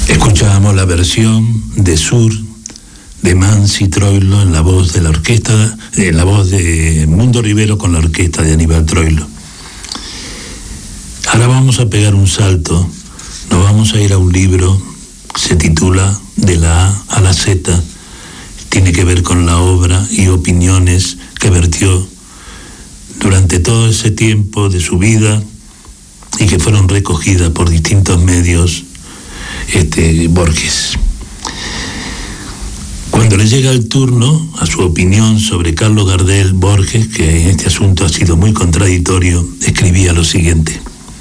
Escuchábamos la versión de Sur de Mansi Troilo en la voz de la orquesta, en la voz de Mundo Rivero con la orquesta de Aníbal Troilo. Ahora vamos a pegar un salto, nos vamos a ir a un libro que se titula De la A a la Z, tiene que ver con la obra y opiniones que vertió durante todo ese tiempo de su vida y que fueron recogidas por distintos medios Borges. Cuando le llega el turno a su opinión sobre Carlos Gardel, Borges, que en este asunto ha sido muy contradictorio, escribía lo siguiente: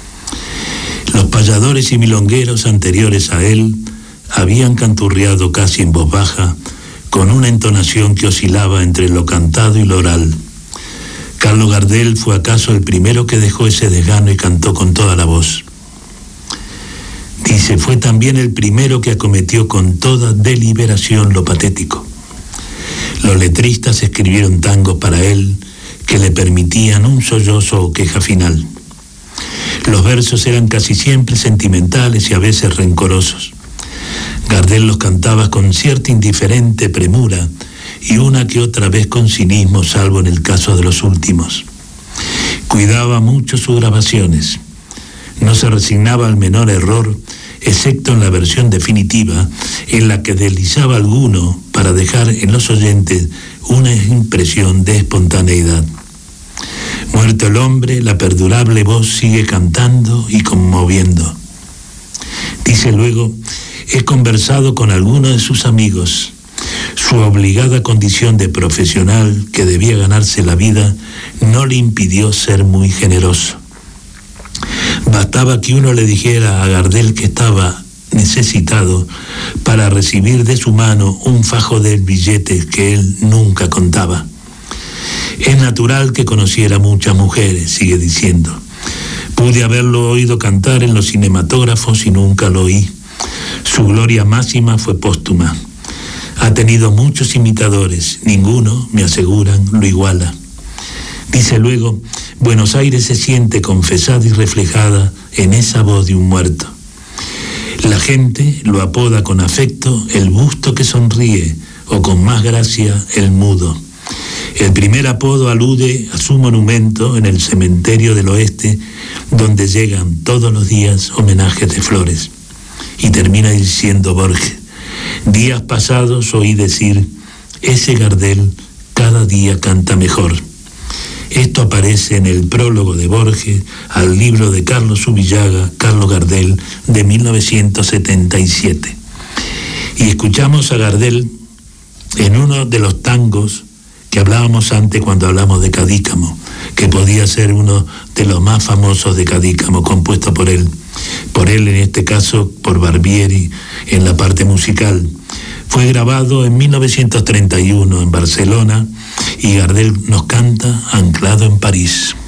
los payadores y milongueros anteriores a él habían canturreado casi en voz baja, con una entonación que oscilaba entre lo cantado y lo oral. Carlos Gardel fue acaso el primero que dejó ese desgano y cantó con toda la voz. Dice, fue también el primero que acometió con toda deliberación lo patético. Los letristas escribieron tangos para él que le permitían un sollozo o queja final. Los versos eran casi siempre sentimentales y a veces rencorosos. Gardel los cantaba con cierta indiferente premura y una que otra vez con cinismo, salvo en el caso de los últimos. Cuidaba mucho sus grabaciones. No se resignaba al menor error, excepto en la versión definitiva, en la que deslizaba alguno para dejar en los oyentes una impresión de espontaneidad. Muerto el hombre, la perdurable voz sigue cantando y conmoviendo. Dice luego, he conversado con algunos de sus amigos. Su obligada condición de profesional, que debía ganarse la vida, no le impidió ser muy generoso. Bastaba que uno le dijera a Gardel que estaba necesitado para recibir de su mano un fajo de billetes que él nunca contaba. Es natural que conociera muchas mujeres, sigue diciendo. Pude haberlo oído cantar en los cinematógrafos y nunca lo oí. Su gloria máxima fue póstuma. Ha tenido muchos imitadores, ninguno, me aseguran, lo iguala. Dice luego, Buenos Aires se siente confesada y reflejada en esa voz de un muerto. La gente lo apoda con afecto el busto que sonríe, o con más gracia, el mudo. El primer apodo alude a su monumento en el cementerio del oeste, donde llegan todos los días homenajes de flores. Y termina diciendo Borges, días pasados oí decir, ese Gardel cada día canta mejor. Esto aparece en el prólogo de Borges al libro de Carlos Subillaga, Carlos Gardel, de 1977. Y escuchamos a Gardel en uno de los tangos que hablábamos antes cuando hablamos de Cadícamo, que podía ser uno de los más famosos de Cadícamo, compuesto por él en este caso por Barbieri en la parte musical. Fue grabado en 1931 en Barcelona y Gardel nos canta anclado en París.